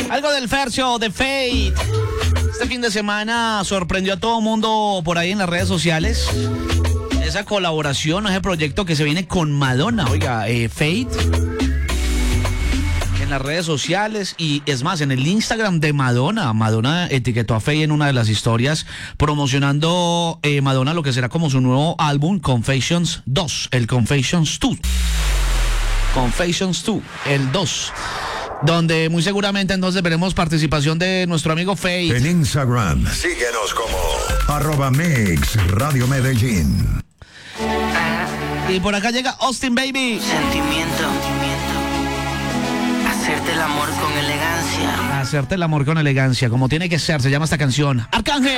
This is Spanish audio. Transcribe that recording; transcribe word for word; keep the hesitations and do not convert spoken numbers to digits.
Algo del Fercio, de Fate. Este fin de semana sorprendió a todo mundo por ahí en las redes sociales. Esa colaboración, ese proyecto que se viene con Madonna. Oiga, eh, Fate. En las redes sociales y es más, en el Instagram de Madonna. Madonna etiquetó a Fate en una de las historias promocionando eh, Madonna lo que será como su nuevo álbum Confessions dos. El Confessions dos. Confessions dos, el dos. Donde muy seguramente entonces veremos participación de nuestro amigo Fate. En Instagram, síguenos como arroba Mix Radio Medellín. Y por acá llega Austin Baby. Sentimiento. Hacerte el amor con elegancia. Hacerte el amor con elegancia, como tiene que ser, se llama esta canción. Arcángel.